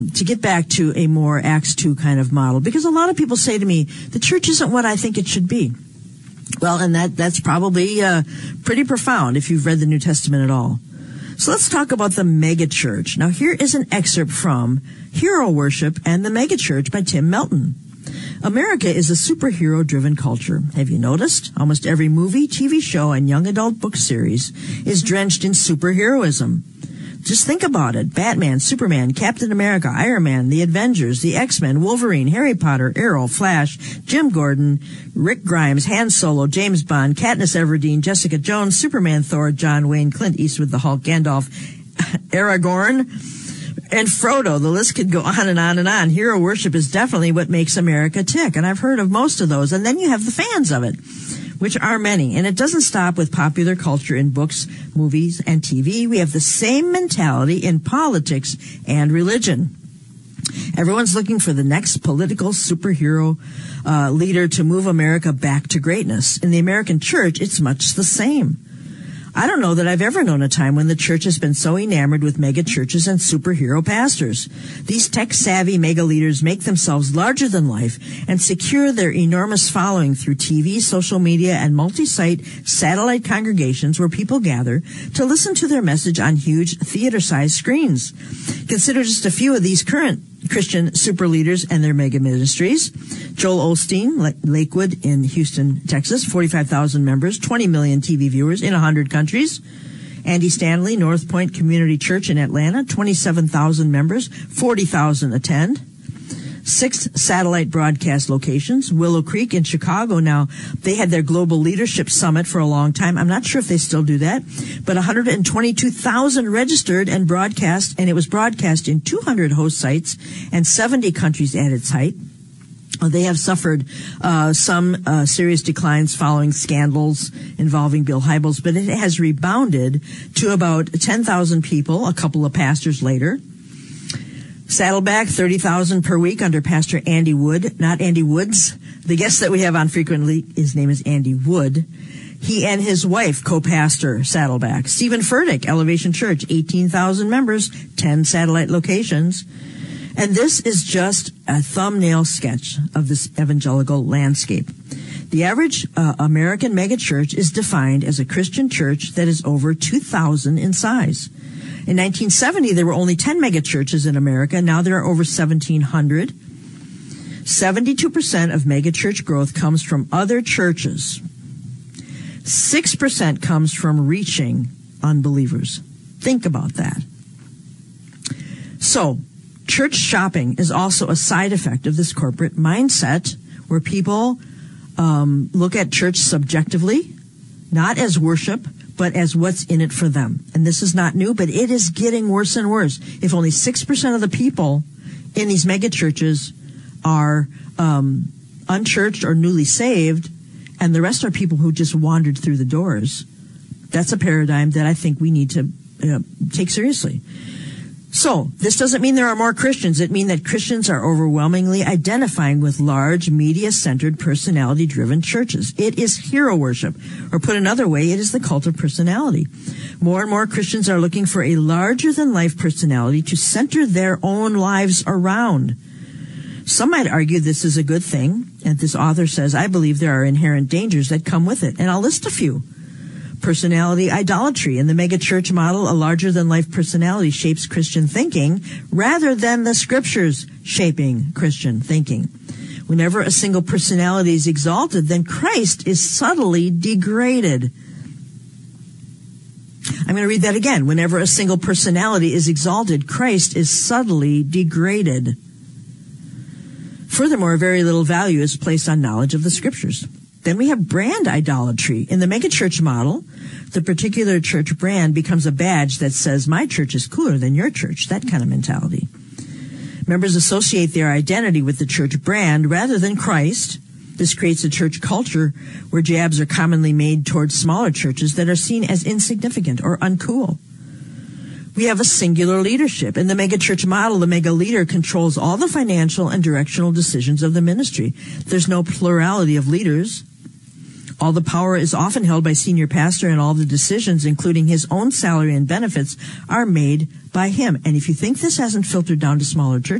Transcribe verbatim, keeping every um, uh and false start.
to get back to a more Acts two kind of model, because a lot of people say to me, the church isn't what I think it should be. Well, and that that's probably uh, pretty profound if you've read the New Testament at all. So let's talk about the megachurch. Now, here is an excerpt from Hero Worship and the Megachurch by Tim Melton. America is a superhero-driven culture. Have you noticed? Almost every movie, T V show, and young adult book series is drenched in superheroism. Just think about it. Batman, Superman, Captain America, Iron Man, the Avengers, the X-Men, Wolverine, Harry Potter, Arrow, Flash, Jim Gordon, Rick Grimes, Han Solo, James Bond, Katniss Everdeen, Jessica Jones, Superman, Thor, John Wayne, Clint Eastwood, the Hulk, Gandalf, Aragorn, and Frodo. The list could go on and on and on. Hero worship is definitely what makes America tick, and I've heard of most of those. And then you have the fans of it, which are many. And it doesn't stop with popular culture in books, movies, and T V. We have the same mentality in politics and religion. Everyone's looking for the next political superhero uh, leader to move America back to greatness. In the American church, it's much the same. I don't know that I've ever known a time when the church has been so enamored with mega churches and superhero pastors. These tech-savvy mega leaders make themselves larger than life and secure their enormous following through T V, social media, and multi-site satellite congregations where people gather to listen to their message on huge theater-sized screens. Consider just a few of these current Christian super leaders and their mega ministries. Joel Osteen, Lakewood in Houston, Texas, forty-five thousand members, twenty million T V viewers in one hundred countries. Andy Stanley, North Point Community Church in Atlanta, twenty-seven thousand members, forty thousand attend. Six satellite broadcast locations. Willow Creek in Chicago now, they had their Global Leadership Summit for a long time. I'm not sure if they still do that, but one hundred twenty-two thousand registered and broadcast, and it was broadcast in two hundred host sites and seventy countries at its height. They have suffered uh, some uh, serious declines following scandals involving Bill Hybels, but it has rebounded to about ten thousand people a couple of pastors later. Saddleback, thirty thousand per week under Pastor Andy Wood, not Andy Woods. The guest that we have on frequently, his name is Andy Wood. He and his wife co-pastor Saddleback. Stephen Furtick, Elevation Church, eighteen thousand members, ten satellite locations. And this is just a thumbnail sketch of this evangelical landscape. The average uh, American megachurch is defined as a Christian church that is over two thousand in size. In nineteen seventy, there were only ten megachurches in America. Now there are over seventeen hundred. seventy-two percent of megachurch growth comes from other churches. six percent comes from reaching unbelievers. Think about that. So, church shopping is also a side effect of this corporate mindset where people um, look at church subjectively, not as worship, but as what's in it for them. And this is not new, but it is getting worse and worse. If only six percent of the people in these mega churches are um, unchurched or newly saved, and the rest are people who just wandered through the doors, that's a paradigm that I think we need to uh, take seriously. So, this doesn't mean there are more Christians. It means that Christians are overwhelmingly identifying with large, media-centered, personality-driven churches. It is hero worship. Or put another way, it is the cult of personality. More and more Christians are looking for a larger-than-life personality to center their own lives around. Some might argue this is a good thing, and this author says, I believe there are inherent dangers that come with it. And I'll list a few. Personality idolatry. In the megachurch model, a larger-than-life personality shapes Christian thinking rather than the scriptures shaping Christian thinking. Whenever a single personality is exalted, then Christ is subtly degraded. I'm going to read that again. Whenever a single personality is exalted, Christ is subtly degraded. Furthermore, very little value is placed on knowledge of the scriptures. Then we have brand idolatry. In the megachurch model, the particular church brand becomes a badge that says, my church is cooler than your church, that kind of mentality. Members associate their identity with the church brand rather than Christ. This creates a church culture where jabs are commonly made towards smaller churches that are seen as insignificant or uncool. We have a singular leadership. In the megachurch model, the mega leader controls all the financial and directional decisions of the ministry. There's no plurality of leaders. All the power is often held by senior pastor, and all the decisions, including his own salary and benefits, are made by him. And if you think this hasn't filtered down to smaller churches,